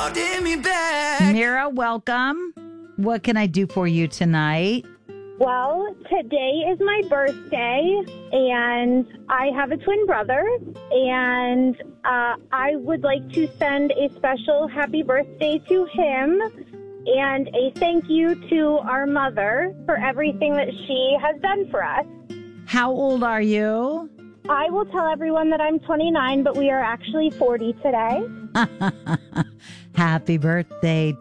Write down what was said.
holding me back. Mira, welcome. What can I do for you tonight? Well, today is my birthday, and I have a twin brother, and I would like to send a special happy birthday to him and a thank you to our mother for everything that she has done for us. How old are you? I will tell everyone that I'm 29, but we are actually 40 today. Happy birthday